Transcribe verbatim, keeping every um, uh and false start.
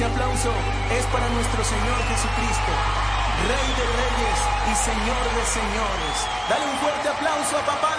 Ese aplauso es para nuestro Señor Jesucristo, Rey de Reyes y Señor de Señores. Dale un fuerte aplauso a papá.